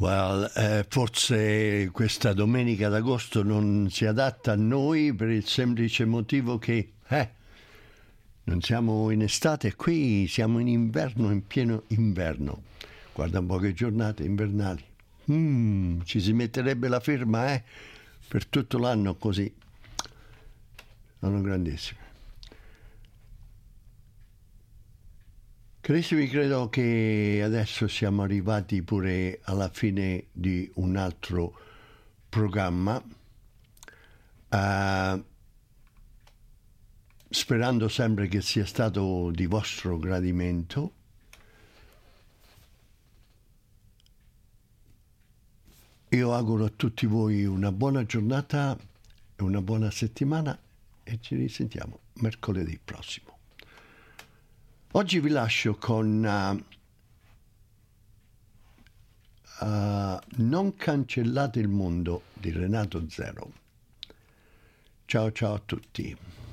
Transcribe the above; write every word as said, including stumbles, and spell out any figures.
Well, eh, forse questa domenica d'agosto non si adatta a noi per il semplice motivo che eh, non siamo in estate, qui siamo in inverno, in pieno inverno. Guarda un po' che giornate invernali. Mm, ci si metterebbe la firma eh, per tutto l'anno così. Sono grandissime. Carissimi, credo che adesso siamo arrivati pure alla fine di un altro programma, uh, sperando sempre che sia stato di vostro gradimento. Io auguro a tutti voi una buona giornata e una buona settimana e ci risentiamo mercoledì prossimo. Oggi vi lascio con uh, uh, Non cancellate il mondo di Renato Zero. Ciao ciao a tutti.